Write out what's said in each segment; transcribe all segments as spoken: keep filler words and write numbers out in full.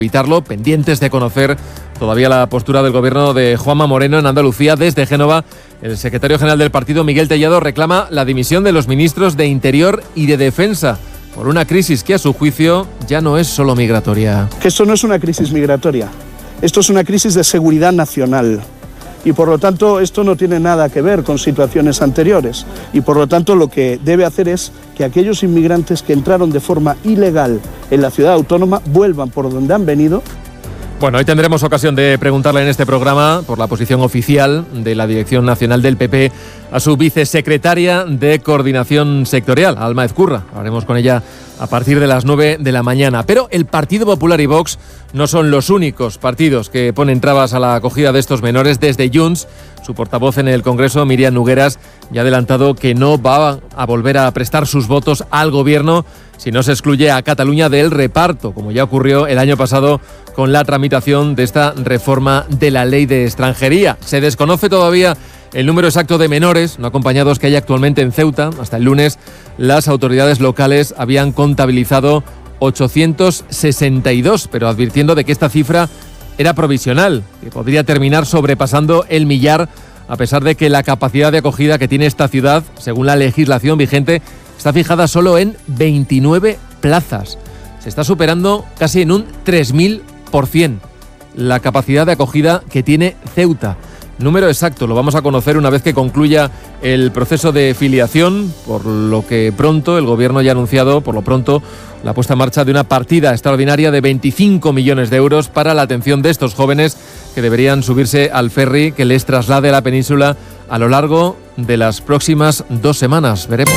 evitarlo, pendientes de conocer todavía la postura del gobierno de Juanma Moreno en Andalucía. Desde Génova, el secretario general del partido, Miguel Tellado, reclama la dimisión de los ministros de Interior y de Defensa por una crisis que, a su juicio, ya no es solo migratoria. Que esto no es una crisis migratoria, esto es una crisis de seguridad nacional. Y por lo tanto esto no tiene nada que ver con situaciones anteriores. Y por lo tanto lo que debe hacer es que aquellos inmigrantes que entraron de forma ilegal en la ciudad autónoma vuelvan por donde han venido. Bueno, hoy tendremos ocasión de preguntarle en este programa por la posición oficial de la Dirección Nacional del P P a su vicesecretaria de Coordinación Sectorial, Alma Ezcurra. Hablaremos con ella a partir de las nueve de la mañana. Pero el Partido Popular y Vox no son los únicos partidos que ponen trabas a la acogida de estos menores. Desde Junts, su portavoz en el Congreso, Míriam Nogueras, ya ha adelantado que no va a volver a prestar sus votos al gobierno si no se excluye a Cataluña del reparto, como ya ocurrió el año pasado con la tramitación de esta reforma de la ley de extranjería. Se desconoce todavía el número exacto de menores no acompañados que hay actualmente en Ceuta. Hasta el lunes, las autoridades locales habían contabilizado ochocientos sesenta y dos, pero advirtiendo de que esta cifra era provisional, que podría terminar sobrepasando el millar, a pesar de que la capacidad de acogida que tiene esta ciudad, según la legislación vigente, está fijada solo en veintinueve plazas. Se está superando casi en un tres mil por ciento la capacidad de acogida que tiene Ceuta. Número exacto lo vamos a conocer una vez que concluya el proceso de filiación, por lo que pronto el gobierno ya ha anunciado, por lo pronto, la puesta en marcha de una partida extraordinaria de veinticinco millones de euros para la atención de estos jóvenes que deberían subirse al ferry que les traslade a la península a lo largo de las próximas dos semanas. Veremos.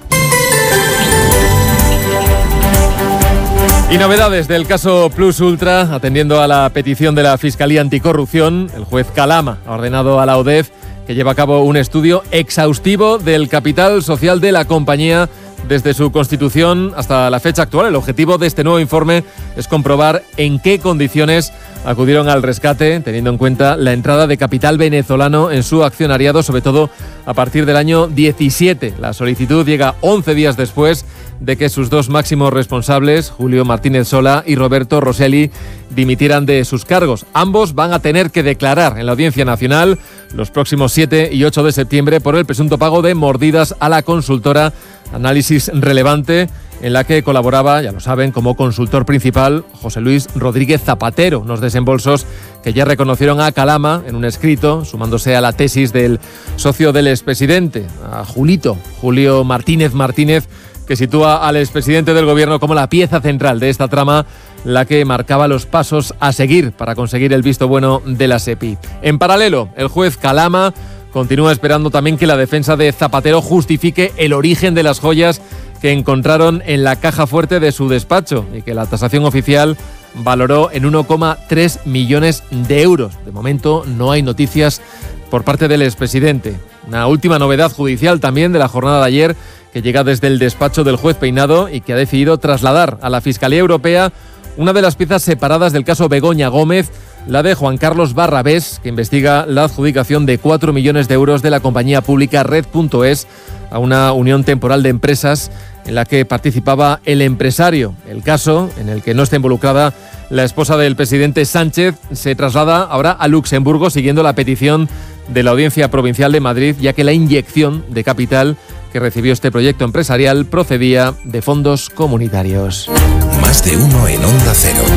Y novedades del caso Plus Ultra. Atendiendo a la petición de la Fiscalía Anticorrupción, el juez Calama ha ordenado a la ODEF que lleve a cabo un estudio exhaustivo del capital social de la compañía desde su constitución hasta la fecha actual. El objetivo de este nuevo informe es comprobar en qué condiciones acudieron al rescate, teniendo en cuenta la entrada de capital venezolano en su accionariado, sobre todo a partir del año diecisiete. La solicitud llega once días después de que sus dos máximos responsables, Julio Martínez Sola y Roberto Rosselli, dimitieran de sus cargos. Ambos van a tener que declarar en la Audiencia Nacional los próximos siete y ocho de septiembre por el presunto pago de mordidas a la consultora Análisis Relevante, en la que colaboraba, ya lo saben, como consultor principal José Luis Rodríguez Zapatero. Unos desembolsos que ya reconocieron a Calama en un escrito, sumándose a la tesis del socio del expresidente, a Julito, Julio Martínez Martínez, que sitúa al expresidente del gobierno como la pieza central de esta trama, la que marcaba los pasos a seguir para conseguir el visto bueno de la SEPI. En paralelo, el juez Calama continúa esperando también que la defensa de Zapatero justifique el origen de las joyas que encontraron en la caja fuerte de su despacho y que la tasación oficial valoró en uno coma tres millones de euros. De momento no hay noticias por parte del expresidente. Una última novedad judicial también de la jornada de ayer, que llega desde el despacho del juez Peinado y que ha decidido trasladar a la Fiscalía Europea una de las piezas separadas del caso Begoña Gómez, la de Juan Carlos Barrabés, que investiga la adjudicación de cuatro millones de euros de la compañía pública Red punto es a una unión temporal de empresas en la que participaba el empresario. El caso, en el que no está involucrada la esposa del presidente Sánchez, se traslada ahora a Luxemburgo siguiendo la petición de la Audiencia Provincial de Madrid, ya que la inyección de capital que recibió este proyecto empresarial procedía de fondos comunitarios. Más de uno en Onda Cero.